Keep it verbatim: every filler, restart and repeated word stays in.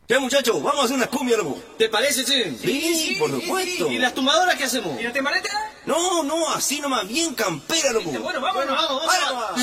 Ya, muchachos, vamos a hacer una cumbia, loco. ¿Te parece, che? Sí, sí, por supuesto. ¿Y las tumbadoras qué hacemos? ¿Y la temareta? No, no, así nomás, bien campera, loco. Bueno, vámonos, Bueno, vamos, vamos. vamos. Vamos.